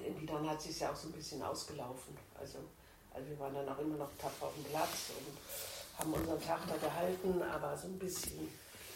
irgendwie dann hat es sich ja auch so ein bisschen ausgelaufen. Also wir waren dann auch immer noch tapfer auf dem Platz und haben unseren Tag da gehalten, aber so ein bisschen.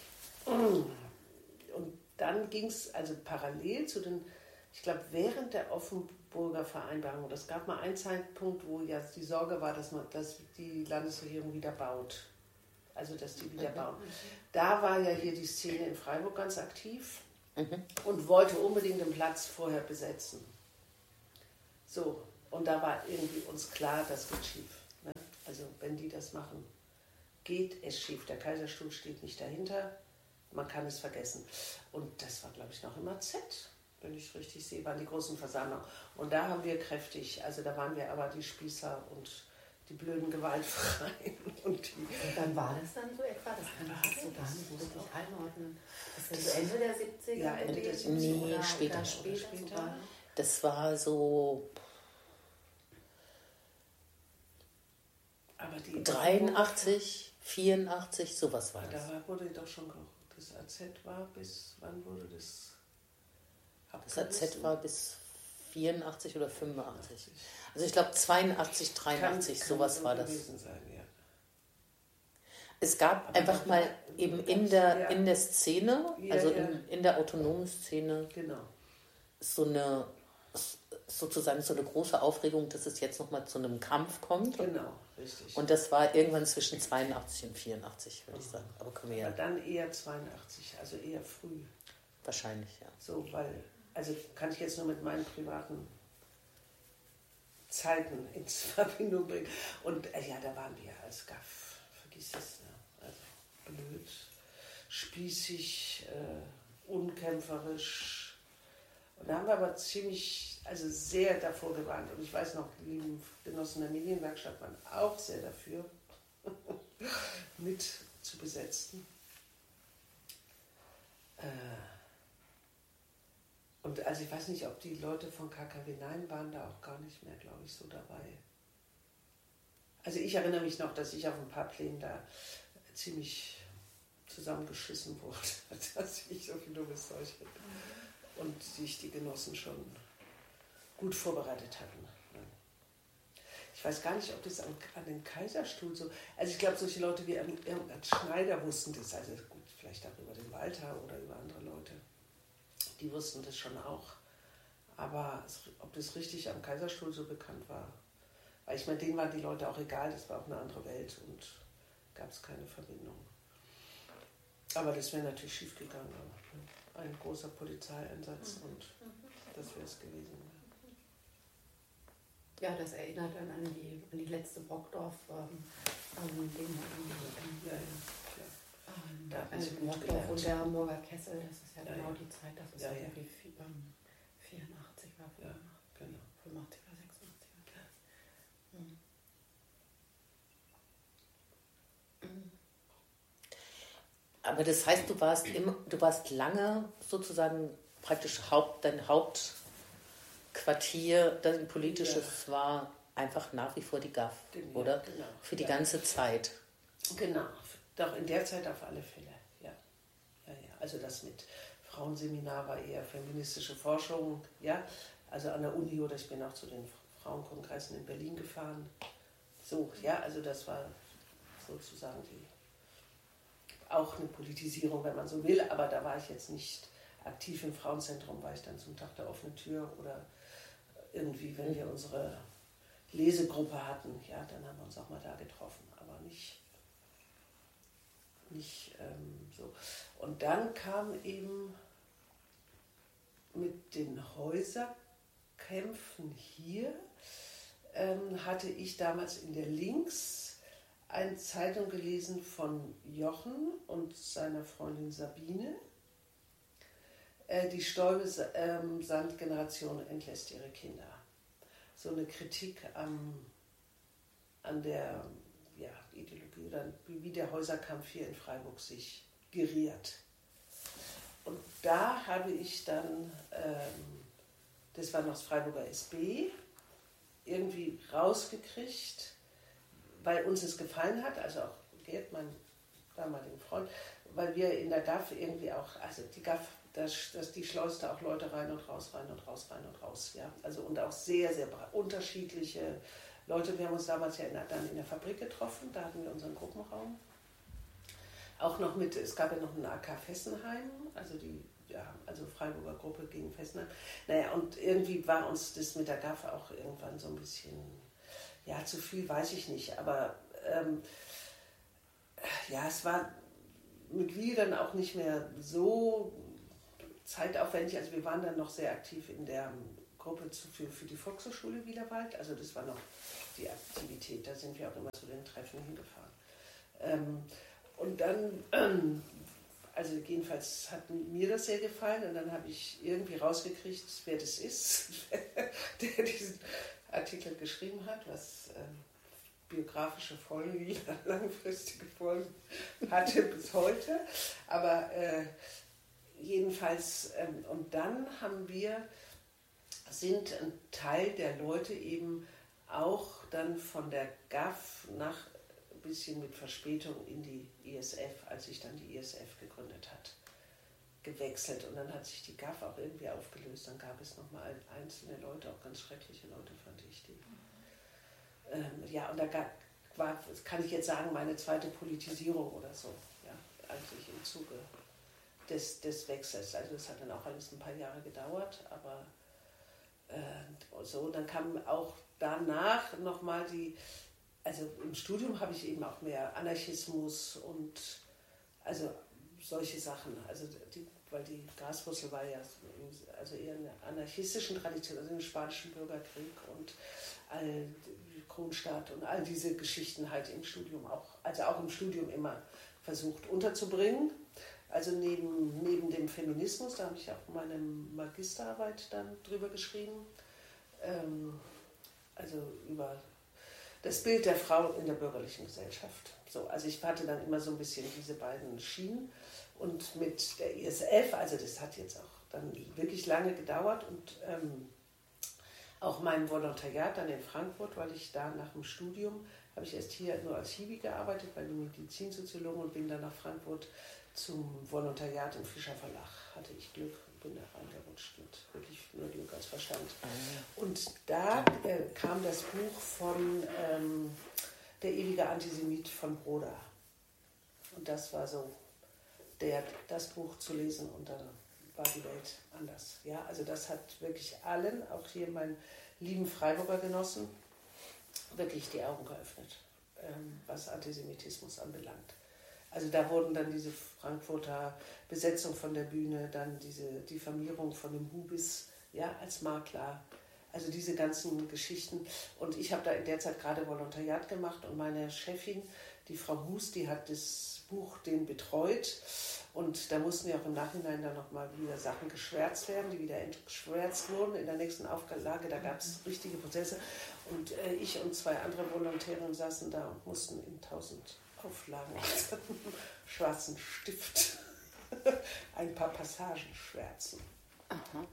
Und dann ging es also parallel zu den, ich glaube, während der Offenburger Vereinbarung, das gab mal einen Zeitpunkt, wo ja die Sorge war, dass die Landesregierung wieder baut. Also, dass die wieder bauen. Da war ja hier die Szene in Freiburg ganz aktiv und wollte unbedingt den Platz vorher besetzen. So, und da war irgendwie uns klar, das geht schief. Ne? Also, wenn die das machen, geht es schief. Der Kaiserstuhl steht nicht dahinter, man kann es vergessen. Und das war, glaube ich, noch immer Z, wenn ich richtig sehe, waren die großen Versammlungen. Und da haben wir kräftig, also da waren wir aber die Spießer und die blöden Gewaltfreien. Und dann war das dann so etwa, das kann ich jetzt so gar nicht richtig einordnen. Das war so Ende der 70er? Ja, Ende der 70er. Nee, oder später. Das war so aber die 83, 84, sowas war das. Da wurde doch schon, das AZ war bis, wann wurde das abgerissen? Das AZ war bis 84 oder 85. Also ich glaube 82, 83, sowas war das. Sein, ja. Es gab aber einfach mal eben in der Szene, also in der autonomen Szene, genau. sozusagen so eine große Aufregung, dass es jetzt nochmal zu einem Kampf kommt. Genau, richtig. Und das war irgendwann zwischen 82 und 84, würde ich sagen. Aber können wir ja. Aber dann eher 82, also eher früh. Wahrscheinlich, ja. So, weil, also kann ich jetzt nur mit meinen privaten Zeiten in Verbindung bringen. Und ja, da waren wir als Gaff, vergiss es, ne? Also blöd, spießig, unkämpferisch. Und da haben wir aber also sehr davor gewarnt. Und ich weiß noch, die lieben Genossen der Medienwerkstatt waren auch sehr dafür, mit zu besetzen. Und also ich weiß nicht, ob die Leute von KKW 9 waren da auch gar nicht mehr, glaube ich, so dabei. Also ich erinnere mich noch, dass ich auf ein paar Plänen da ziemlich zusammengeschissen wurde, dass ich so viel dummes Zeug hatte. Und sich die Genossen schon gut vorbereitet hatten. Ich weiß gar nicht, ob das an den Kaiserstuhl so... Also ich glaube, solche Leute wie Irmgard Schneider wussten das, also gut, vielleicht auch über den Walter oder über andere Leute. Die wussten das schon auch. Aber ob das richtig am Kaiserstuhl so bekannt war, weil ich meine, denen waren die Leute auch egal, das war auch eine andere Welt und gab es keine Verbindung. Aber das wäre natürlich schief gegangen. Ein großer Polizeieinsatz und das wäre es gewesen. Ja, das erinnert dann an die letzte Brockdorf-Ding. Brockdorf und der Hamburger Kessel, das ist ja genau die Zeit, das ist irgendwie 84 war, 85, ja, genau. 85 oder 86. Aber das heißt, du warst lange sozusagen praktisch dein Hauptquartier, dein politisches war einfach nach wie vor die GAF, oder? Genau. Für die ganze Zeit. Genau, doch in der Zeit auf alle Fälle, ja. Also das mit Frauenseminar war eher feministische Forschung, ja. Also an der Uni oder ich bin auch zu den Frauenkongressen in Berlin gefahren. So, ja, also das war sozusagen auch eine Politisierung, wenn man so will, aber da war ich jetzt nicht aktiv im Frauenzentrum, war ich dann zum Tag der offenen Tür oder irgendwie, wenn wir unsere Lesegruppe hatten, ja, dann haben wir uns auch mal da getroffen, aber nicht so. Und dann kam eben mit den Häuserkämpfen hier, hatte ich damals in der Links eine Zeitung gelesen von Jochen und seiner Freundin Sabine. Die Stäube-Sand-Generation entlässt ihre Kinder. So eine Kritik an der Ideologie oder wie der Häuserkampf hier in Freiburg sich geriert. Und da habe ich dann, das war noch das Freiburger SB, irgendwie rausgekriegt, weil uns es gefallen hat, also auch Gerd, mein damaliger Freund, weil wir in der GAF irgendwie auch, also die GAF die schleuste auch Leute rein und raus, ja. Also und auch sehr, sehr unterschiedliche Leute. Wir haben uns damals ja dann in der Fabrik getroffen, da hatten wir unseren Gruppenraum. Auch noch es gab ja noch eine AK Fessenheim, also Freiburger Gruppe gegen Fessenheim. Naja, und irgendwie war uns das mit der GAF auch irgendwann so ein bisschen, ja, zu viel, weiß ich nicht, aber es war mit Willi dann auch nicht mehr so zeitaufwendig. Also wir waren dann noch sehr aktiv in der Gruppe für die Volkshochschule Wielerwald. Also das war noch die Aktivität, da sind wir auch immer zu den Treffen hingefahren. Und dann, also jedenfalls hat mir das sehr gefallen und dann habe ich irgendwie rausgekriegt, wer das ist, der diesen Artikel geschrieben hat, was biografische Folgen, langfristige Folgen hatte bis heute. Aber jedenfalls, und dann sind ein Teil der Leute eben auch dann von der GAF nach ein bisschen mit Verspätung in die ISF, als sich dann die ISF gegründet hat, gewechselt. Und dann hat sich die GAF auch irgendwie aufgelöst. Dann gab es nochmal einzelne Leute, auch ganz schreckliche Leute, fand ich die. Und da war, kann ich jetzt sagen, meine zweite Politisierung oder so, ja, eigentlich im Zuge des Wechsels. Also das hat dann auch alles ein paar Jahre gedauert, aber so, dann kam auch danach nochmal also im Studium habe ich eben auch mehr Anarchismus und also solche Sachen, also weil die Graswurzel war ja also eher eine anarchistischen Tradition, also im Spanischen Bürgerkrieg und Kronstadt und all diese Geschichten halt im Studium auch im Studium immer versucht unterzubringen. Also neben dem Feminismus, da habe ich auch meine Magisterarbeit dann drüber geschrieben, also über das Bild der Frau in der bürgerlichen Gesellschaft. So, also ich hatte dann immer so ein bisschen diese beiden Schienen und mit der ISF, also das hat jetzt auch dann wirklich lange gedauert und auch mein Volontariat dann in Frankfurt, weil ich da nach dem Studium, habe ich erst hier nur als Hiwi gearbeitet, bei den Medizinsoziologen und bin dann nach Frankfurt zum Volontariat im Fischer Verlag. Hatte ich Glück, bin da reingerutscht mit wirklich nur Glück als Verstand. Und da kam das Buch von Der ewige Antisemit von Broda. Und das war so, das Buch zu lesen und dann war die Welt anders. Ja, also das hat wirklich allen, auch hier meinen lieben Freiburger Genossen, wirklich die Augen geöffnet, was Antisemitismus anbelangt. Also da wurden dann diese Frankfurter Besetzung von der Bühne, dann diese Diffamierung von dem Hubis, ja, als Makler, also diese ganzen Geschichten. Und ich habe da in der Zeit gerade Volontariat gemacht und meine Chefin, die Frau Hus, die hat das Buch den betreut. Und da mussten ja auch im Nachhinein dann nochmal wieder Sachen geschwärzt werden, die wieder entschwärzt wurden. In der nächsten Auflage, da gab es richtige Prozesse. Und ich und zwei andere Volontäre saßen da und mussten in 1000 Auflagen mit einem schwarzen Stift ein paar Passagen schwärzen. Aha.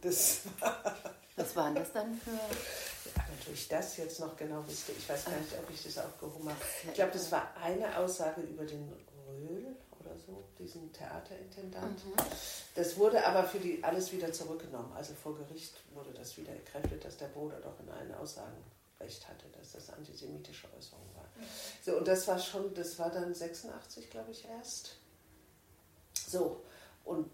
Was waren das dann für? Ja, natürlich das jetzt noch genau wusste. Ich weiß gar nicht, ob ich das aufgehoben habe. Ich glaube, das war eine Aussage über den Röhl oder so, diesen Theaterintendant. Das wurde aber für alles wieder zurückgenommen. Also vor Gericht wurde das wieder gekräftigt, dass der Broder doch in allen Aussagen recht hatte, dass das antisemitische Äußerung war. So, und das war dann 86, glaube ich, erst. So, und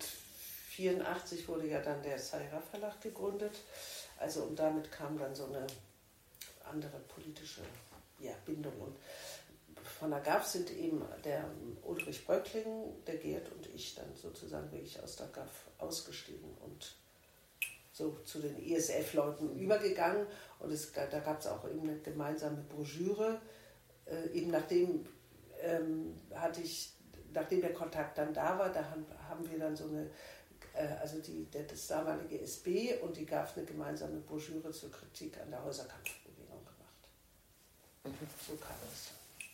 84 wurde ja dann der Sayra Verlag gegründet. Also und damit kam dann so eine andere politische Bindung. Und von der GAF sind eben der Ulrich Bröckling, der Gerd und ich dann sozusagen wirklich aus der GAF ausgestiegen und so zu den ISF-Leuten übergegangen. Und da gab es auch eben eine gemeinsame Broschüre. Eben nachdem der Kontakt dann da war, da haben wir dann so eine, also das damalige SB und die GAF eine gemeinsame Broschüre zur Kritik an der Häuserkampfbewegung gemacht. So kam es.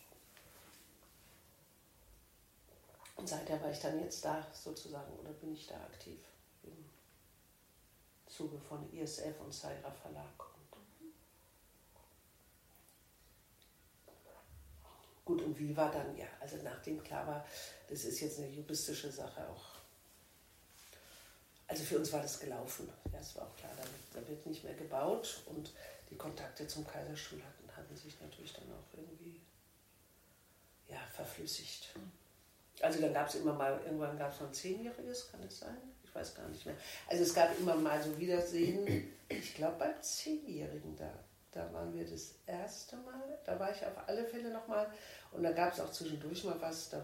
Und seither war ich dann jetzt da sozusagen, oder bin ich da aktiv im Zuge von ISF und Sayra Verlag. Gut, und wie war dann, also nachdem klar war, das ist jetzt eine juristische Sache auch. Also für uns war das gelaufen. Ja, es war auch klar, da wird nicht mehr gebaut und die Kontakte zum Kaiserstuhl hatten sich natürlich dann auch irgendwie verflüssigt. Also dann gab es irgendwann gab es noch ein 10-jähriges, kann es sein? Ich weiß gar nicht mehr. Also es gab immer mal so Wiedersehen. Ich glaube beim 10-Jährigen, da waren wir das erste Mal. Da war ich auf alle Fälle nochmal. Und da gab es auch zwischendurch mal was, da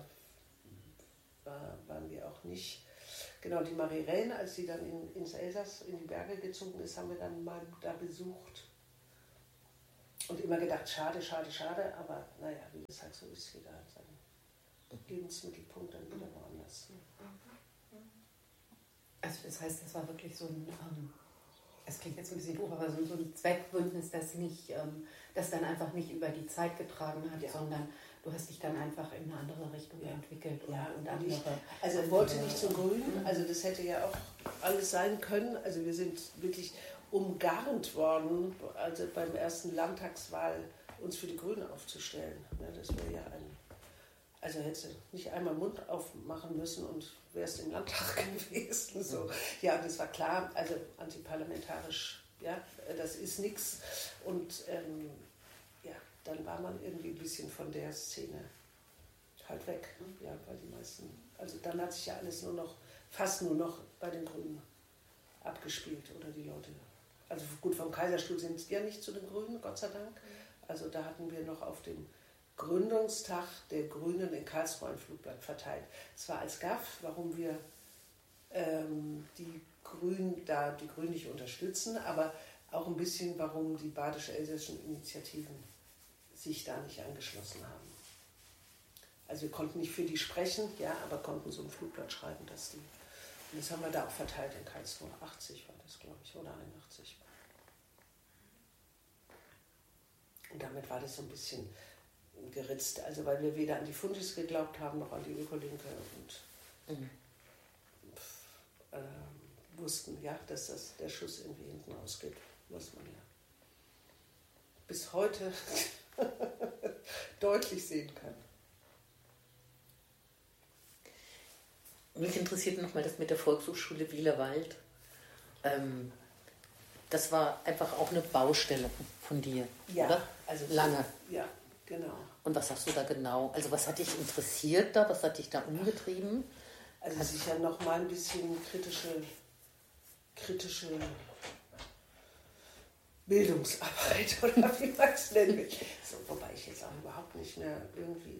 waren wir auch nicht. Genau, die Marie-Rehn, als sie dann ins Elsass, in die Berge gezogen ist, haben wir dann mal da besucht. Und immer gedacht, schade, schade, schade. Aber naja, wie das halt so ist, jeder hat seinen Lebensmittelpunkt dann wieder woanders. Also das heißt, das war wirklich so ein, es klingt jetzt ein bisschen doof, aber so ein Zweckbündnis, das dann einfach nicht über die Zeit getragen hat, sondern du hast dich dann einfach in eine andere Richtung entwickelt und andere. Also er wollte nicht zum Grünen, also das hätte ja auch alles sein können. Also wir sind wirklich umgarnt worden, also beim ersten Landtagswahl uns für die Grünen aufzustellen. Ja, das wäre ja also hättest du nicht einmal Mund aufmachen müssen und wärst im Landtag gewesen. So. Ja, das war klar, also antiparlamentarisch, ja, das ist nichts. Und dann war man irgendwie ein bisschen von der Szene halt weg. Ja, weil die meisten, also dann hat sich ja alles fast nur noch bei den Grünen abgespielt oder die Leute. Also gut, vom Kaiserstuhl sind es ja nicht zu den Grünen, Gott sei Dank. Also da hatten wir noch auf dem Gründungstag der Grünen in Karlsruhe ein Flugblatt verteilt. Es war als Gaff, warum wir die Grünen nicht unterstützen, aber auch ein bisschen, warum die badisch-elsässischen Initiativen sich da nicht angeschlossen haben. Also wir konnten nicht für die sprechen, ja, aber konnten so ein Flugblatt schreiben, dass die. Und das haben wir da auch verteilt in Karlsruhe. 80 war das, glaube ich, oder 81. Und damit war das so ein bisschen geritzt, also weil wir weder an die Fundis geglaubt haben, noch an die Ökolinke und wussten, ja, dass der Schuss irgendwie hinten ausgeht, muss man ja bis heute deutlich sehen kann. Mich interessiert nochmal das mit der Volkshochschule Wielerwald. Das war einfach auch eine Baustelle von dir, oder? Also lange. Ja, genau. Und was hast du da genau? Also was hat dich interessiert da? Was hat dich da umgetrieben? Also sicher noch mal ein bisschen kritische Bildungsarbeit oder wie man es nennen will. So, wobei ich jetzt auch überhaupt nicht mehr irgendwie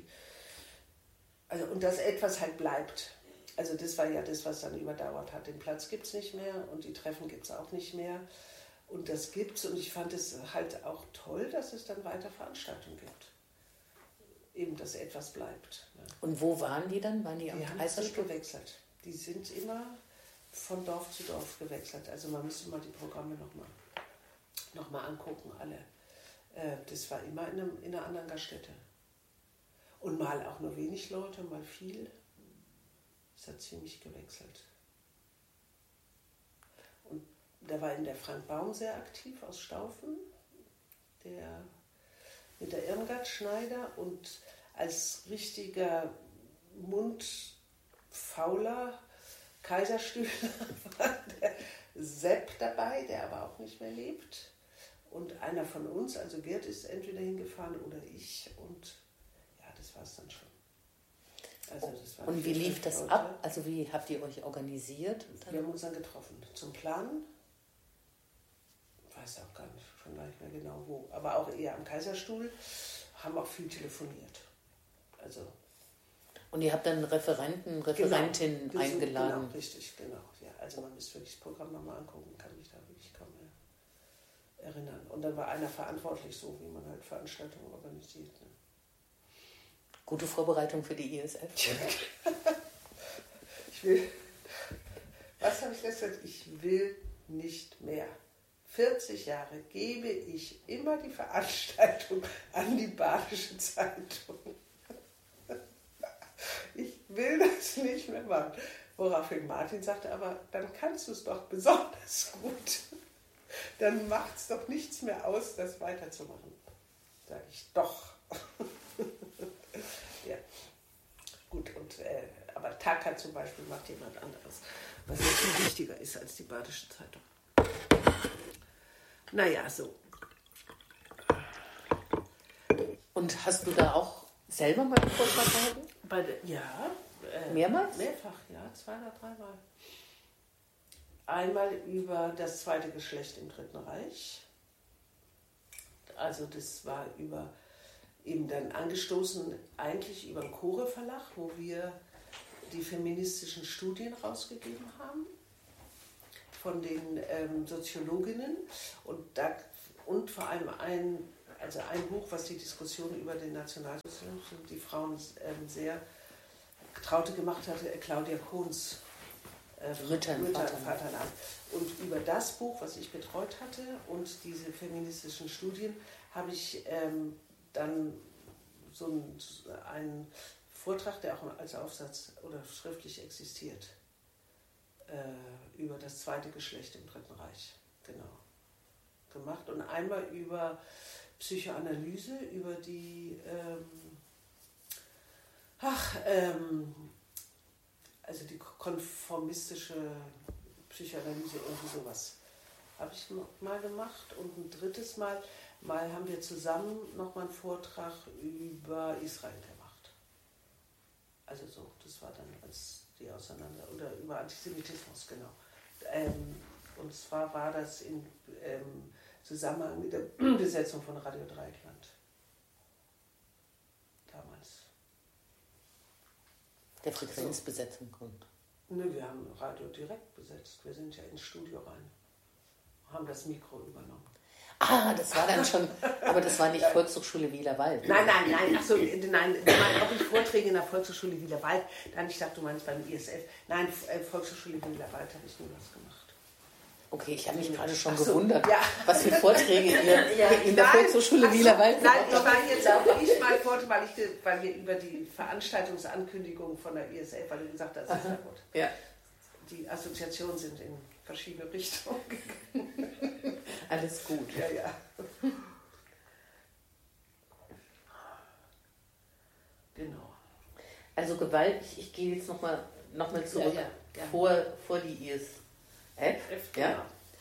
und dass etwas halt bleibt. Also das war ja das, was dann überdauert hat. Den Platz gibt es nicht mehr und die Treffen gibt es auch nicht mehr. Und das gibt's und ich fand es halt auch toll, dass es dann weiter Veranstaltungen gibt. Eben, dass etwas bleibt. Ja. Und wo waren die dann? Waren die am Kaiserstuhl? Die haben gewechselt. Die sind immer von Dorf zu Dorf gewechselt. Also man müsste mal die Programme noch mal angucken, alle. Das war immer in einer anderen Gaststätte. Und mal auch nur wenig Leute, mal viel. Es hat ziemlich gewechselt. Und da war der Frank Baum sehr aktiv aus Staufen, mit der Irmgard Schneider, und als richtiger mundfauler Kaiserstühler war der Sepp dabei, der aber auch nicht mehr lebt. Und einer von uns, also Gerd, ist entweder hingefahren oder ich. Und ja, das war es dann schon. Also das war und wie lief das Leute ab? Also wie habt ihr euch organisiert? Wir haben uns dann getroffen zum Planen. Ich weiß auch gar nicht mehr genau wo. Aber auch eher am Kaiserstuhl. Haben auch viel telefoniert. Also und ihr habt dann Referentinnen eingeladen? Genau, richtig, genau. Ja, also man müsste wirklich das Programm nochmal angucken, kann mich da wirklich kaum mehr erinnern. Und dann war einer verantwortlich, so wie man halt Veranstaltungen organisiert. Ne? Gute Vorbereitung für die ISF. Was habe ich gesagt? Ich will nicht mehr. 40 Jahre gebe ich immer die Veranstaltung an die Badische Zeitung. Ich will das nicht mehr machen. Woraufhin Martin sagte, aber dann kannst du es doch besonders gut. Dann macht es doch nichts mehr aus, das weiterzumachen. Sage ich, doch. Ja, gut, aber aber Tag zum Beispiel macht jemand anderes, was ja viel wichtiger ist als die Badische Zeitung. Naja, so. Und hast du da auch selber mal einen Vortrag gehalten? Ja. Mehrmals? Mehrfach, ja, 2 oder 3 Mal. Einmal über das zweite Geschlecht im Dritten Reich. Also das war eben dann angestoßen eigentlich über den Chore Verlag, wo wir die feministischen Studien rausgegeben haben von den Soziologinnen und vor allem ein Buch, was die Diskussion über den Nationalsozialismus und die Frauen sehr Traute gemacht hatte, Claudia Kohns Mütter im Vaterland. Und über das Buch, was ich betreut hatte und diese feministischen Studien, habe ich dann so einen Vortrag, der auch als Aufsatz oder schriftlich existiert, über das zweite Geschlecht im Dritten Reich, genau, gemacht. Und einmal über Psychoanalyse, über die also die konformistische Psychoanalyse, irgendwie sowas habe ich mal gemacht. Und ein drittes Mal haben wir zusammen nochmal einen Vortrag über Israel gemacht. Also so, das war dann als die oder über Antisemitismus, genau. Und zwar war das in Zusammenhang mit der Besetzung von Radio Dreieckland. Damals. Der Frequenzbesetzung kommt. Nö, wir haben Radio direkt besetzt. Wir sind ja ins Studio rein. Haben das Mikro übernommen. Ah, das war dann schon, aber das war nicht Volkshochschule Wielerwald. Nein. Achso, nein, ob ich Vorträge in der Volkshochschule Wielerwald, dann, ich dachte, du meinst beim ISF. Nein, Volkshochschule Wielerwald habe ich nie was gemacht. Okay, ich habe mich gerade schon gewundert, was für Vorträge ihr in der Volkshochschule Wielerwald gemacht habt. Nein, ich war jetzt auch nicht mal Vortrag, weil wir über die Veranstaltungsankündigung von der ISF, weil du gesagt hast, das ist ja gut. Ja. Die Assoziationen sind in verschiedene Richtungen gegangen. Alles gut. Ja. Genau. Also Gewalt, ich gehe jetzt nochmal zurück, vor die ISF. Genau.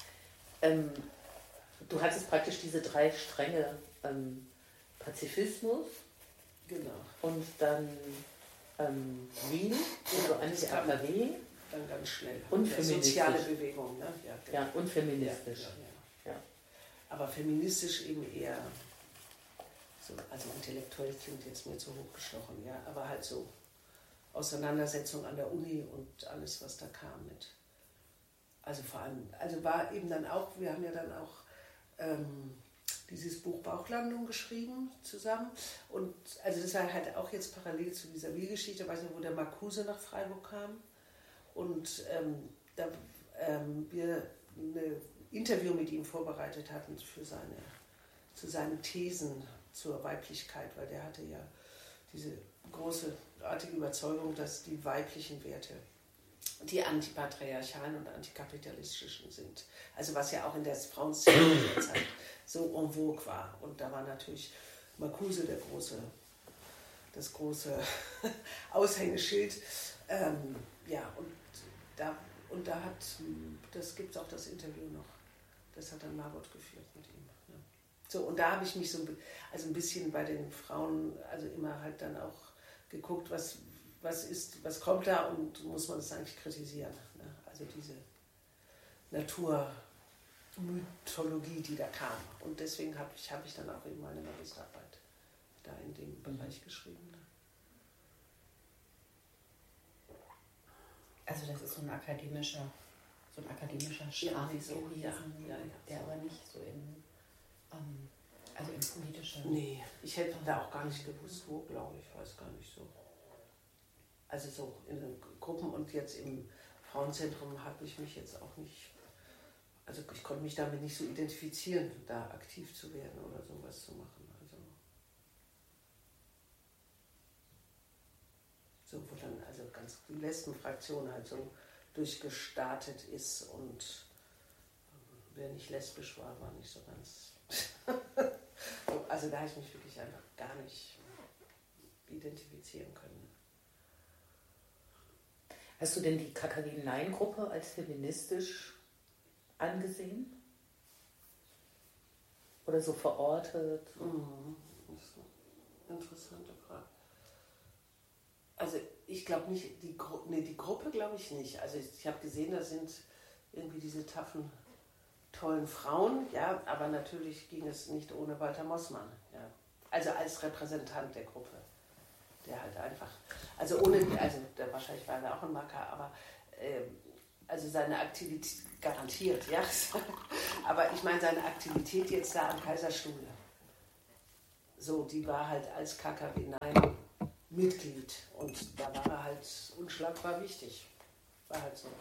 Du hattest praktisch diese 3 Stränge, Pazifismus, genau. Und dann Wien, also Anti-AKW. Dann ganz schnell. Und feministisch. Soziale Bewegung, ne? Ja, genau. Ja, und feministisch. Ja. Aber feministisch eben eher, so, also intellektuell klingt jetzt mir zu hochgestochen, ja, aber halt so Auseinandersetzung an der Uni und alles, was da kam mit. Also vor allem, also war eben dann auch, wir haben ja dann auch dieses Buch Bauchlandung geschrieben zusammen. Und also das war halt auch jetzt parallel zu dieser Wien-Geschichte, weiß nicht, wo der Marcuse nach Freiburg kam. Und da wir ein Interview mit ihm vorbereitet hatten zu seinen Thesen zur Weiblichkeit, weil der hatte ja diese großartige Überzeugung, dass die weiblichen Werte die antipatriarchalen und antikapitalistischen sind. Also was ja auch in der Frauenszene der Zeit so en vogue war. Und da war natürlich Marcuse das große Aushängeschild. Und da das gibt es auch das Interview noch. Das hat dann Margot geführt mit ihm. Ja. So, und da habe ich mich ein bisschen bei den Frauen, also immer halt dann auch geguckt, was kommt da und muss man es eigentlich kritisieren. Ne? Also diese Naturmythologie, die da kam. Und deswegen habe ich dann auch eben meine Magisterarbeit da in dem Bereich geschrieben. Ne? Also das ist so ein akademischer Staat gewesen, der aber nicht so im politischen... Nee, ich hätte da auch gar nicht gewusst, wo, glaube ich, weiß gar nicht so. Also so in den Gruppen und jetzt im Frauenzentrum habe ich mich jetzt auch nicht, also ich konnte mich damit nicht so identifizieren, da aktiv zu werden oder sowas zu machen. So, wo dann also ganz die Lesbenfraktion halt so durchgestartet ist und wer nicht lesbisch war nicht so ganz. Also da habe ich mich wirklich einfach gar nicht identifizieren können. Hast du denn die KKW-Nein-Gruppe als feministisch angesehen? Oder so verortet? Das ist eine interessante Frage. Also ich glaube nicht, die Gruppe glaube ich nicht. Also ich habe gesehen, da sind irgendwie diese taffen, tollen Frauen, ja, aber natürlich ging es nicht ohne Walter Mossmann, ja. Also als Repräsentant der Gruppe, der halt einfach, also wahrscheinlich war er auch ein Macker, aber also seine Aktivität garantiert, ja, aber ich meine seine Aktivität jetzt da am Kaiserstuhl, so, die war halt als KKW Nein Mitglied und da war er halt unschlagbar wichtig, war halt so.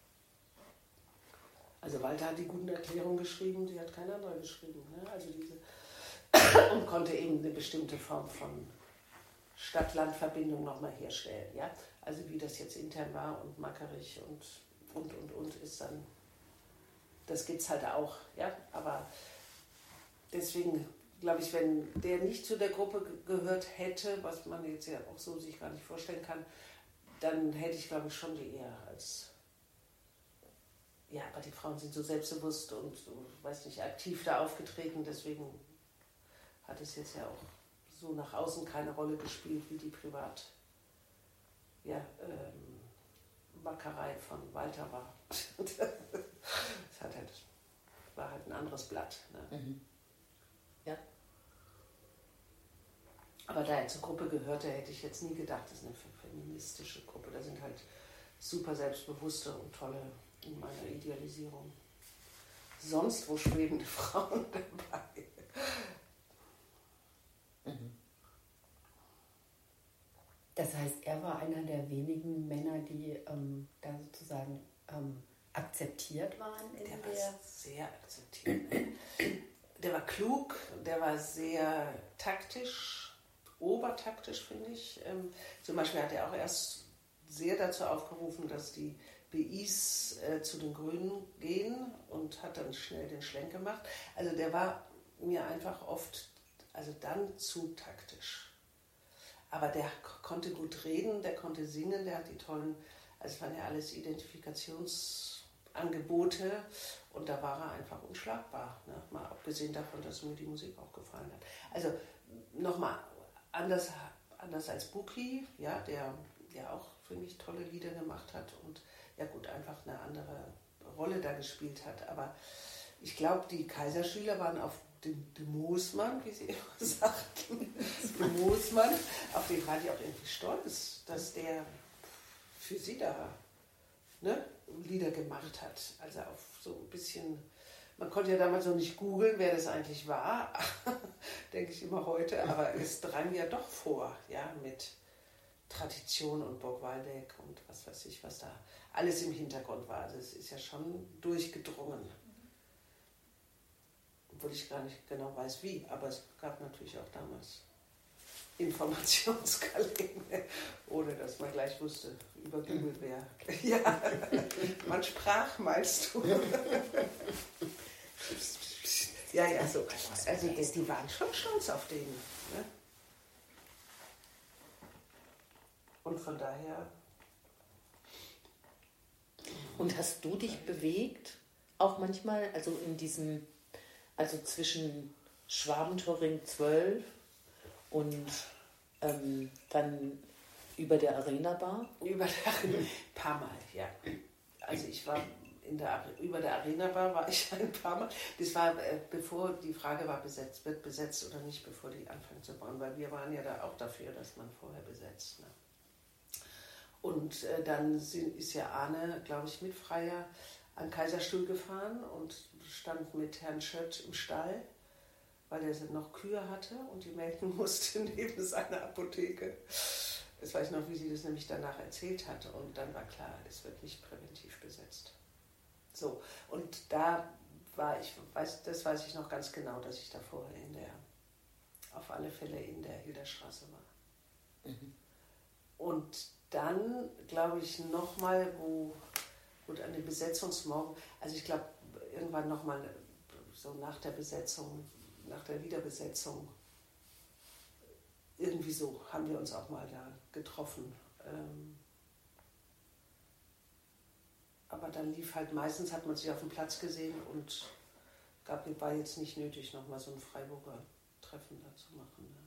Also Walter hat die guten Erklärungen geschrieben, die hat kein anderer geschrieben. Ne? Also und konnte eben eine bestimmte Form von Stadt-Land-Verbindung nochmal herstellen. Ja? Also wie das jetzt intern war und Mackerich und ist dann, das gibt es halt auch. Ja? Aber deswegen glaube ich, wenn der nicht zu der Gruppe gehört hätte, was man jetzt ja auch so sich gar nicht vorstellen kann, dann hätte ich glaube ich schon die eher als... Ja, aber die Frauen sind so selbstbewusst und weiß nicht, aktiv da aufgetreten, deswegen hat es jetzt ja auch so nach außen keine Rolle gespielt, wie die Mackerei von Walter war. Das war halt ein anderes Blatt. Ne? Mhm. Ja. Aber da er zur Gruppe gehörte, hätte ich jetzt nie gedacht, das ist eine feministische Gruppe. Da sind halt super selbstbewusste und tolle, in meiner Idealisierung, sonst wo schwebende Frauen dabei. Mhm. Das heißt, er war einer der wenigen Männer, die da sozusagen akzeptiert waren in der war sehr akzeptiert. Der war klug, der war sehr taktisch, obertaktisch, finde ich. Zum Beispiel hat er auch erst sehr dazu aufgerufen, dass die BIs zu den Grünen gehen und hat dann schnell den Schlenk gemacht. Also der war mir einfach oft, also dann zu taktisch. Aber der konnte gut reden, der konnte singen, der hat die tollen, also es waren ja alles Identifikationsangebote und da war er einfach unschlagbar. Ne? Mal abgesehen davon, dass mir die Musik auch gefallen hat. Also nochmal anders als Buki, ja, der auch, finde ich, tolle Lieder gemacht hat und ja gut, einfach eine andere Rolle da gespielt hat. Aber ich glaube, die Kaiserschüler waren auf den Moosmann, wie sie immer sagten, den Moosmann, auf den war die auch irgendwie stolz, dass der für sie da Lieder gemacht hat. Also auf so ein bisschen, man konnte ja damals noch nicht googeln, wer das eigentlich war, denke ich immer heute, aber es drang ja doch vor, ja, mit Tradition und Burg Waldeck und was weiß ich, was da alles im Hintergrund war. Also es ist ja schon durchgedrungen. Obwohl ich gar nicht genau weiß wie, aber es gab natürlich auch damals Informationskanäle, ohne dass man gleich wusste, über Google wer. Ja, man sprach, meinst du? Ja, so. Also die waren schon stolz auf den. Ne? Und von daher... Und hast du dich bewegt, auch manchmal, also in diesem, also zwischen Schwabentorring 12 und dann über der Arena Bar? Über der Arena, ein paar Mal, ja. Also ich war über der Arena Bar war ich ein paar Mal. Das war, bevor die Frage war, wird besetzt oder nicht, bevor die anfangen zu bauen, weil wir waren ja da auch dafür, dass man vorher besetzt. Ne? Und dann ist ja Arne, glaube ich, mit Freier an Kaiserstuhl gefahren und stand mit Herrn Schött im Stall, weil er noch Kühe hatte und die melken musste neben seiner Apotheke. Das weiß ich noch, wie sie das nämlich danach erzählt hatte. Und dann war klar, es wird nicht präventiv besetzt. So, und da war das weiß ich noch ganz genau, dass ich da vorher auf alle Fälle in der Hilderstraße war. Mhm. Und dann, glaube ich, nochmal, gut, an dem Besetzungsmorgen, also ich glaube, irgendwann nochmal so nach der Besetzung, nach der Wiederbesetzung, irgendwie so haben wir uns auch mal da getroffen. aber dann lief halt, meistens hat man sich auf dem Platz gesehen und war jetzt nicht nötig, nochmal so ein Freiburger Treffen da zu machen. Ne?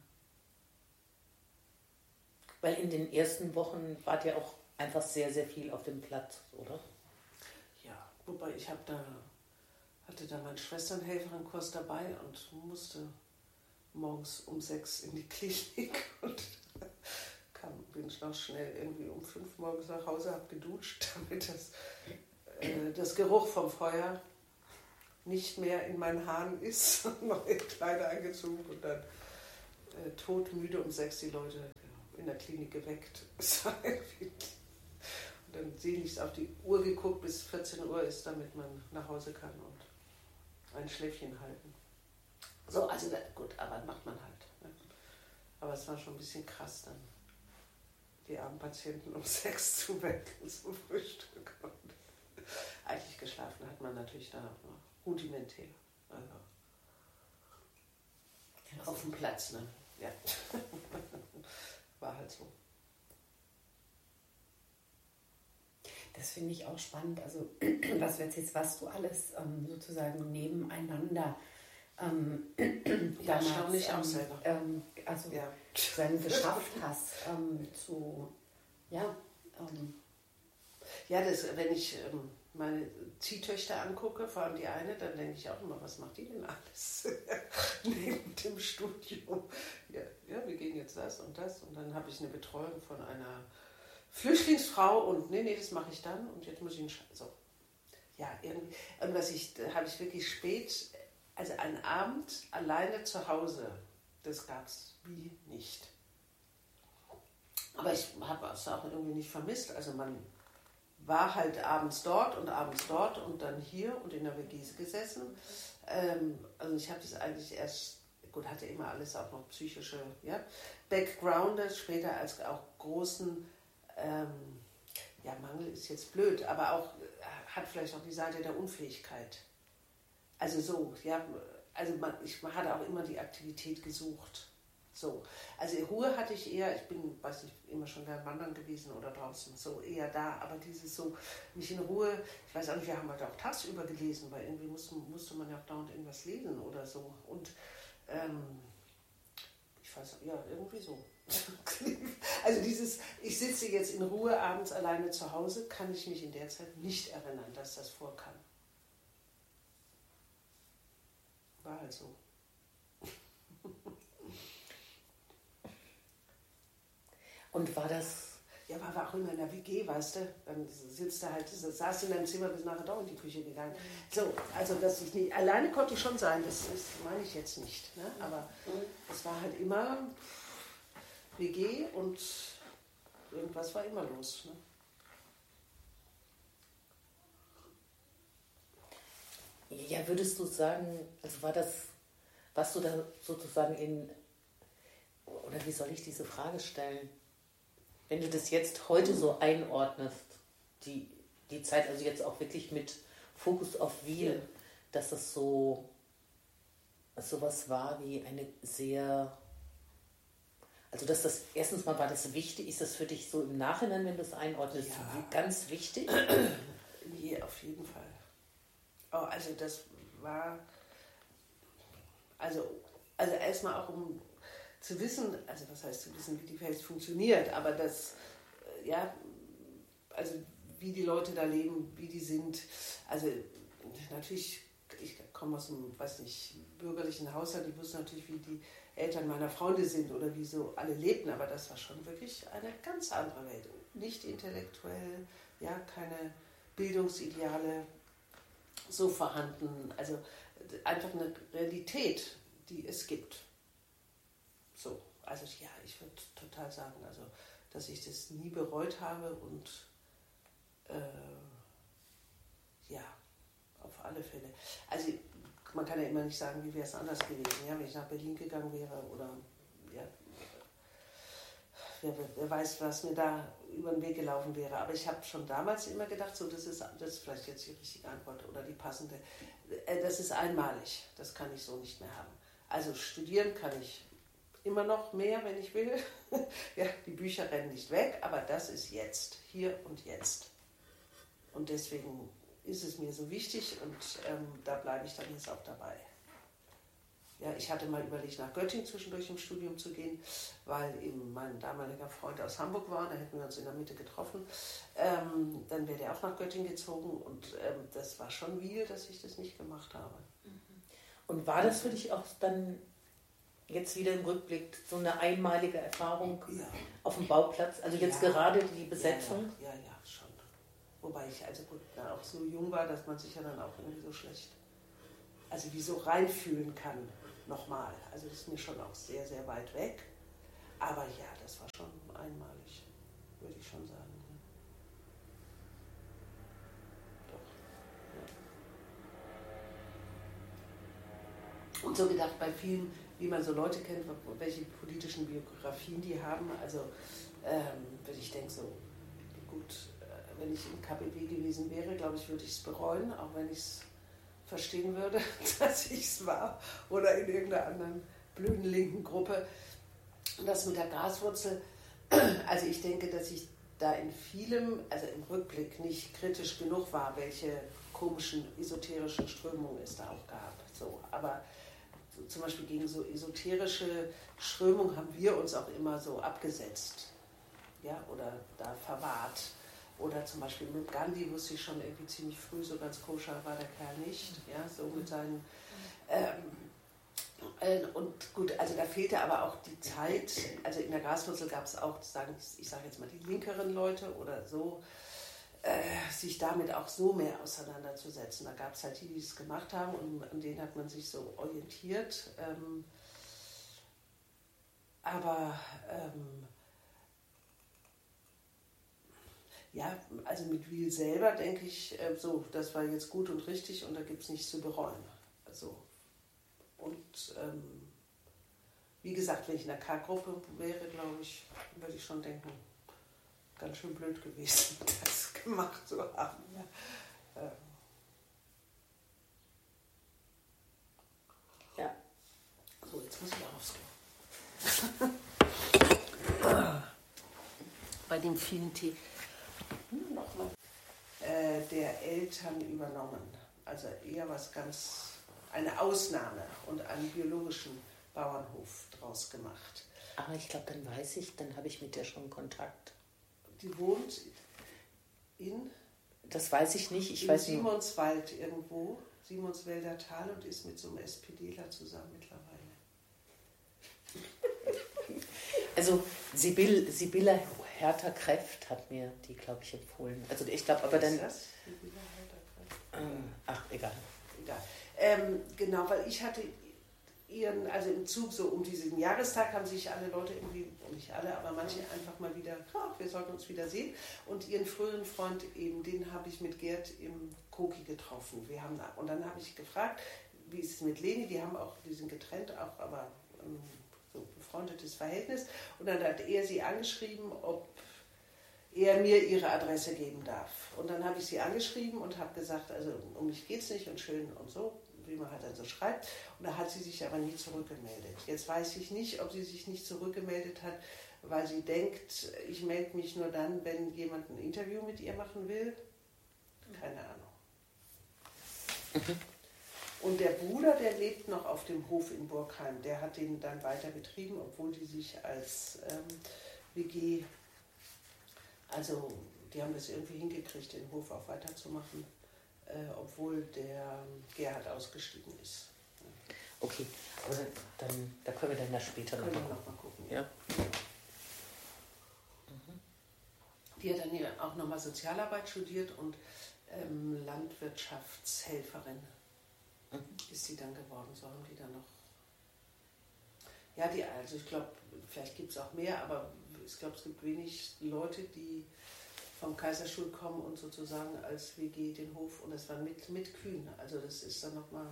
Weil in den ersten Wochen wart ihr auch einfach sehr, sehr viel auf dem Platz, oder? Ja, wobei ich hatte da meinen Schwesternhelferin-Kurs dabei und musste morgens um 6 in die Klinik und bin ich noch schnell irgendwie um 5 morgens nach Hause, habe geduscht, damit das Geruch vom Feuer nicht mehr in meinen Haaren ist, neue Kleider angezogen und dann todmüde um 6 die Leute in der Klinik geweckt. Und dann sehnlichst auf die Uhr geguckt, bis 14 Uhr ist, damit man nach Hause kann und ein Schläfchen halten. So, also gut, aber macht man halt. Ne? Aber es war schon ein bisschen krass dann, die armen Patienten um 6 zu wecken zum Frühstück. Und eigentlich geschlafen hat man natürlich dann auch noch rudimentär. Also auf dem Platz, ne? Ja. War halt so. Das finde ich auch spannend. Also, was du alles sozusagen nebeneinander damals auch selber. Geschafft hast wenn ich meine Ziehtöchter angucke, vor allem die eine, dann denke ich auch immer, was macht die denn alles neben dem Studium? Ja, wir gehen jetzt das und dann habe ich eine Betreuung von einer Flüchtlingsfrau und nee, das mache ich dann und jetzt muss ich so. Ja, irgendwie. Und habe ich wirklich spät, also einen Abend alleine zu Hause, das gab es wie nicht. Aber ich habe es auch irgendwie nicht vermisst. Also man war halt abends dort und dann hier und in der WG gesessen. Also ich habe das eigentlich erst, gut, hatte immer alles auch noch psychische Backgrounds, später als auch großen, Mangel ist jetzt blöd, aber auch hat vielleicht auch die Seite der Unfähigkeit. Also so, ja, also ich hatte auch immer die Aktivität gesucht. So, also Ruhe hatte ich eher, ich bin, immer schon gern wandern gewesen oder draußen, so eher da, aber dieses so, nicht in Ruhe, ich weiß auch nicht, wir haben halt auch tagsüber gelesen, weil irgendwie musste man ja auch dauernd irgendwas lesen oder so und ich weiß, ja, irgendwie so. Also ich sitze jetzt in Ruhe abends alleine zu Hause, kann ich mich in der Zeit nicht erinnern, dass das vorkam. War halt so. Und war das... Ja, war auch immer in der WG, weißt du, dann saß in deinem Zimmer bis nachher da in die Küche gegangen. So, also dass ich nicht, alleine konnte ich schon sein, das meine ich jetzt nicht, ne? Aber es war halt immer WG und irgendwas war immer los. Ne? Ja, würdest du sagen, also warst du da sozusagen oder wie soll ich diese Frage stellen? Wenn du das jetzt heute so einordnest, die Zeit, also jetzt auch wirklich mit Fokus auf Wiel, dass das so was war wie eine sehr, also dass das, erstens mal war das wichtig, ist das für dich so im Nachhinein, wenn du es einordnest, ganz wichtig? Nee, auf jeden Fall. Oh, also das war, also erstmal auch zu wissen, also was heißt zu wissen, wie die Welt funktioniert, aber also wie die Leute da leben, wie die sind. Also natürlich, ich komme aus einem, bürgerlichen Haushalt, ich wusste natürlich, wie die Eltern meiner Freunde sind oder wie so alle lebten, aber das war schon wirklich eine ganz andere Welt. Nicht intellektuell, keine Bildungsideale so vorhanden, also einfach eine Realität, die es gibt. So, also ich würde total sagen, also dass ich das nie bereut habe und auf alle Fälle. Also man kann ja immer nicht sagen, wie wäre es anders gewesen, wenn ich nach Berlin gegangen wäre oder wer weiß, was mir da über den Weg gelaufen wäre. Aber ich habe schon damals immer gedacht, so das ist vielleicht jetzt die richtige Antwort oder die passende. Das ist einmalig, das kann ich so nicht mehr haben. Also studieren kann ich immer noch mehr, wenn ich will. Die Bücher rennen nicht weg, aber das ist jetzt, hier und jetzt. Und deswegen ist es mir so wichtig und da bleibe ich dann jetzt auch dabei. Ja, ich hatte mal überlegt, nach Göttingen zwischendurch im Studium zu gehen, weil eben mein damaliger Freund aus Hamburg war, da hätten wir uns in der Mitte getroffen. Dann wäre der auch nach Göttingen gezogen und das war schon viel, dass ich das nicht gemacht habe. Und war das für dich auch dann jetzt wieder im Rückblick so eine einmalige Erfahrung auf dem Bauplatz? Also jetzt gerade die Besetzung? Ja, schon. Wobei ich also gut, auch so jung war, dass man sich ja dann auch irgendwie so schlecht, also wie so reinfühlen kann, nochmal. Also das ist mir schon auch sehr, sehr weit weg. Aber ja, das war schon einmalig, würde ich schon sagen. Doch. Ja. Und so gedacht bei vielen, wie man so Leute kennt, welche politischen Biografien die haben. Also wenn ich denke so, gut, wenn ich im KPD gewesen wäre, glaube ich, würde ich es bereuen, auch wenn ich es verstehen würde, dass ich es war oder in irgendeiner anderen blöden linken Gruppe. Und das mit der Graswurzel, also ich denke, dass ich da in vielem, also im Rückblick nicht kritisch genug war, welche komischen esoterischen Strömungen es da auch gab. So, aber so, zum Beispiel gegen so esoterische Strömungen haben wir uns auch immer so abgesetzt, ja, oder da verwahrt. Oder zum Beispiel mit Gandhi wusste ich schon irgendwie ziemlich früh, so ganz koscher war der Kerl nicht. Ja, so mit seinen. Und gut, also da fehlte aber auch die Zeit. Also in der Graswurzel gab es auch, ich sage jetzt mal die linkeren Leute oder so, sich damit auch so mehr auseinanderzusetzen. Da gab es halt die, die es gemacht haben und an denen hat man sich so orientiert. Ja, also mit Wiel selber denke ich, so, das war jetzt gut und richtig und da gibt es nichts zu bereuen. Also, und wie gesagt, wenn ich in der K-Gruppe wäre, glaube ich, würde ich schon denken, ganz schön blöd gewesen, das gemacht zu haben. Ja. Ja. So, jetzt muss ich aufs Klo. Bei dem vielen Tee. Nochmal. Der Eltern übernommen. Also eher was ganz, eine Ausnahme und einen biologischen Bauernhof draus gemacht. Aber ich glaube, dann weiß ich, dann habe ich mit der schon Kontakt. Die wohnt in? Das weiß ich nicht. Ich in weiß Simonswald irgendwo, Simonswälder Tal und ist mit so einem SPDler zusammen mittlerweile. Also Sibylla Hertha-Kräft hat mir die, glaube ich, empfohlen. Also ich glaube, aber dann... Was ist das? Sibylla Hertha-Kräft? Ach, egal. Genau, weil ich hatte also im Zug so um diesen Jahrestag haben sich alle Leute irgendwie, nicht alle, aber manche einfach mal wieder, wir sollten uns wieder sehen. Und ihren früheren Freund eben, den habe ich mit Gerd im Koki getroffen. Und dann habe ich gefragt, wie ist es mit Leni? Die sind getrennt, auch aber so befreundetes Verhältnis. Und dann hat er sie angeschrieben, ob er mir ihre Adresse geben darf. Und dann habe ich sie angeschrieben und habe gesagt, also um mich geht es nicht und schön und so, wie man halt dann so schreibt. Und da hat sie sich aber nie zurückgemeldet. Jetzt weiß ich nicht, ob sie sich nicht zurückgemeldet hat, weil sie denkt, ich melde mich nur dann, wenn jemand ein Interview mit ihr machen will. Keine Ahnung. Und der Bruder, der lebt noch auf dem Hof in Burgheim. Der hat den dann weiter betrieben, obwohl die sich als WG, also die haben das irgendwie hingekriegt, den Hof auch weiterzumachen, obwohl der Gerhard ausgestiegen ist. Okay, aber da können wir dann ja später noch mal gucken. Ja. Die hat dann ja auch nochmal Sozialarbeit studiert und Landwirtschaftshelferin ist sie dann geworden. So haben die dann noch. Ja, also ich glaube, vielleicht gibt es auch mehr, aber ich glaube, es gibt wenig Leute, die vom Kaiserstuhl kommen und sozusagen als WG den Hof, und das war mit Kühen. Also das ist dann nochmal.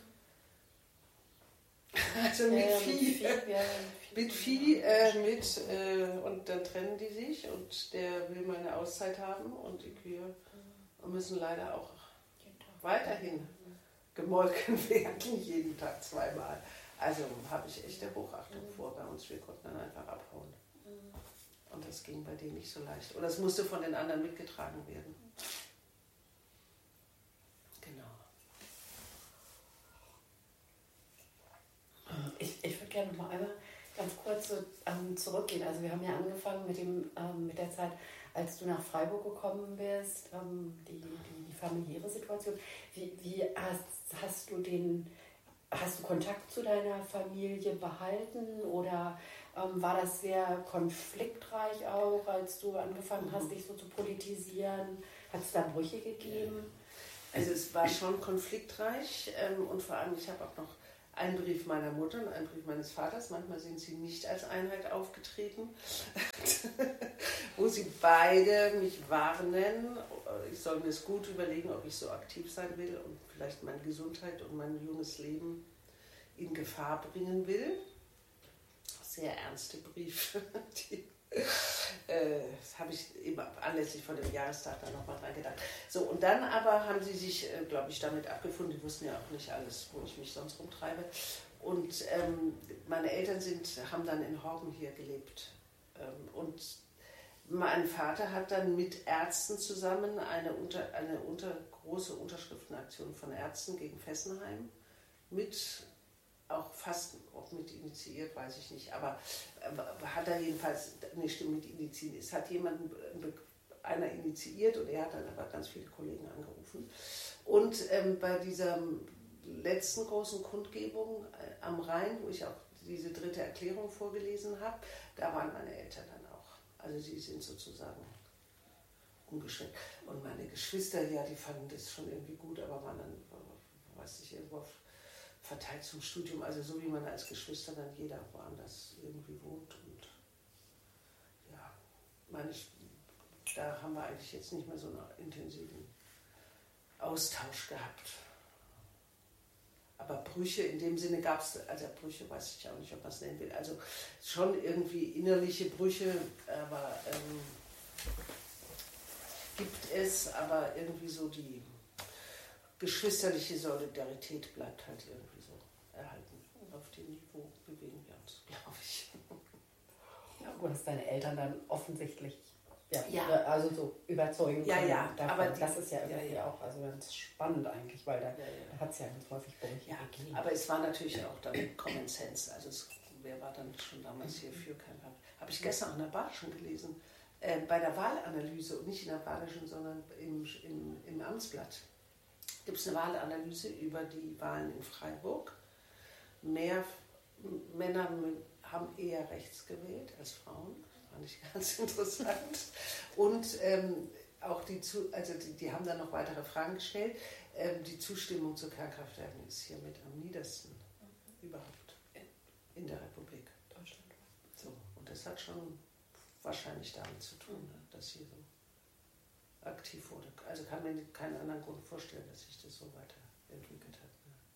Also mit Vieh. Mit Vieh, und dann trennen die sich und der will mal eine Auszeit haben und die Kühe müssen leider auch weiterhin gemolken werden, jeden Tag zweimal. Also habe ich echte Hochachtung vor bei uns. Wir konnten dann einfach abhauen. Und das ging bei denen nicht so leicht. Oder es musste von den anderen mitgetragen werden. so zurückgehen. Also wir haben ja angefangen mit der Zeit, als du nach Freiburg gekommen bist, die familiäre Situation. Wie hast du Kontakt zu deiner Familie behalten oder war das sehr konfliktreich auch, als du angefangen hast, dich so zu politisieren? Hat es da Brüche gegeben? Also es war schon konfliktreich und vor allem, ich habe auch noch einen Brief meiner Mutter und einen Brief meines Vaters. Manchmal sind sie nicht als Einheit aufgetreten, wo sie beide mich warnen. Ich soll mir es gut überlegen, ob ich so aktiv sein will und vielleicht meine Gesundheit und mein junges Leben in Gefahr bringen will. Sehr ernste Briefe. Das habe ich eben anlässlich von dem Jahrestag da nochmal dran gedacht. So, und dann aber haben sie sich, glaube ich, damit abgefunden. Die wussten ja auch nicht alles, wo ich mich sonst rumtreibe. Und meine Eltern haben dann in Horgen hier gelebt. Und mein Vater hat dann mit Ärzten zusammen eine große Unterschriftenaktion von Ärzten gegen Fessenheim auch fast mit initiiert, weiß ich nicht, aber hat er jedenfalls, mit initiiert, es hat einer initiiert und er hat dann aber ganz viele Kollegen angerufen. Und bei dieser letzten großen Kundgebung am Rhein, wo ich auch diese 3. Erklärung vorgelesen habe, da waren meine Eltern dann auch. Also sie sind sozusagen umgeschwenkt. Und meine Geschwister, ja, die fanden das schon irgendwie gut, aber waren dann, weiß ich, irgendwo verteilt zum Studium, also so wie man als Geschwister dann jeder woanders irgendwie wohnt. Und ja, da haben wir eigentlich jetzt nicht mehr so einen intensiven Austausch gehabt. Aber Brüche in dem Sinne gab es, also Brüche weiß ich auch nicht, ob man es nennen will, also schon irgendwie innerliche Brüche, aber gibt es, aber irgendwie so die geschwisterliche Solidarität bleibt halt irgendwie so erhalten. Auf dem Niveau bewegen wir uns, glaube ich. Ja, du hast deine Eltern dann offensichtlich ja. Also so überzeugen können. Ja, davon. Aber das ist ja irgendwie auch also ganz spannend eigentlich, weil da hat es ja ganz häufig Brüche gegeben. Aber es war natürlich auch dann Common Sense. Also wer war dann schon damals hier für kein Pub? Habe ich gestern an der Badischen gelesen. Bei der Wahlanalyse, und nicht in der Badischen, sondern im Amtsblatt, gibt es eine Wahlanalyse über die Wahlen in Freiburg. Mehr Männer haben eher rechts gewählt als Frauen. Das fand ich ganz interessant. Und auch die haben dann noch weitere Fragen gestellt. Die Zustimmung zu Kernkraftwerken ist hier mit am niedersten überhaupt in der Republik. Deutschland. So, und das hat schon wahrscheinlich damit zu tun, dass hier so aktiv wurde. Also kann mir keinen anderen Grund vorstellen, dass sich das so weiterentwickelt hat.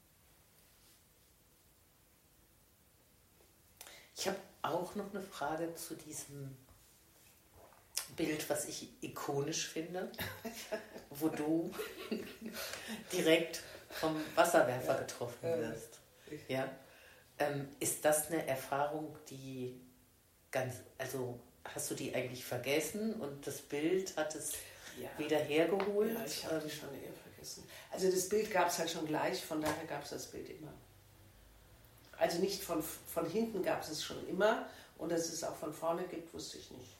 Ich habe auch noch eine Frage zu diesem Bild, was ich ikonisch finde, wo du direkt vom Wasserwerfer getroffen wirst. Ja? Ist das eine Erfahrung, die hast du die eigentlich vergessen und das Bild hat es wieder hergeholt? Ja, ich habe die schon eher vergessen. Also das Bild gab es halt schon gleich, von daher gab es das Bild immer. Also nicht von hinten gab es schon immer und dass es auch von vorne gibt, wusste ich nicht.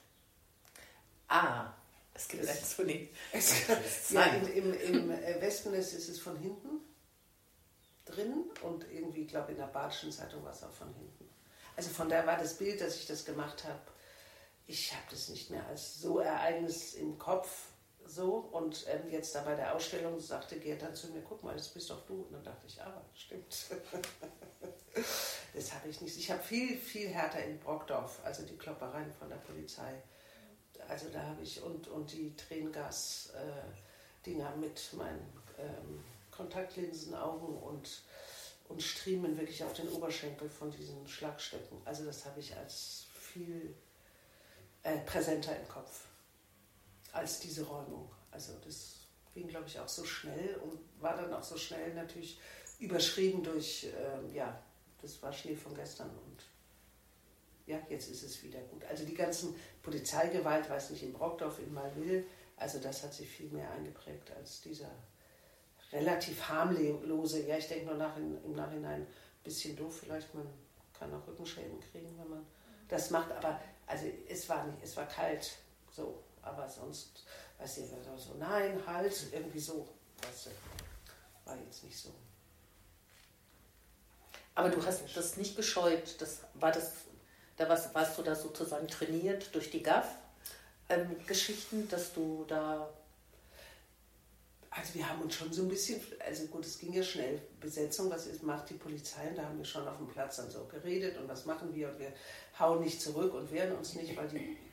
Es gibt eins von den. Ja, im Westen ist es von hinten drin und irgendwie, ich glaube in der Badischen Zeitung war es auch von hinten. Also von daher war das Bild, dass ich das gemacht habe, ich habe das nicht mehr als so Ereignis im Kopf so und jetzt da bei der Ausstellung sagte Gerd dann zu mir, guck mal, das bist doch du. Und dann dachte ich, stimmt. Das habe ich nicht. Ich habe viel, viel härter in Brockdorf, also die Kloppereien von der Polizei. Also da habe ich und die Tränengas-Dinger mit meinen Kontaktlinsenaugen und Striemen wirklich auf den Oberschenkel von diesen Schlagstöcken. Also das habe ich als viel präsenter im Kopf als diese Räumung. Also das ging, glaube ich, auch so schnell und war dann auch so schnell natürlich überschrieben durch, das war Schnee von gestern und ja, jetzt ist es wieder gut. Also die ganzen Polizeigewalt, weiß nicht, in Brockdorf, in Malwil, also das hat sich viel mehr eingeprägt als dieser relativ harmlose, ich denke nur im Nachhinein ein bisschen doof, vielleicht man kann auch Rückenschäden kriegen, wenn man das macht aber, also es war kalt, so, aber sonst, weißt du, so, nein, halt, irgendwie so, weißt du, war jetzt nicht so. Aber du hast das nicht gescheut, warst du da sozusagen trainiert durch die GAF-Geschichten, dass du da... Also wir haben uns schon so ein bisschen, also gut, es ging ja schnell, Besetzung, macht die Polizei? Und da haben wir schon auf dem Platz dann so geredet und was machen wir und wir hauen nicht zurück und wehren uns nicht, weil die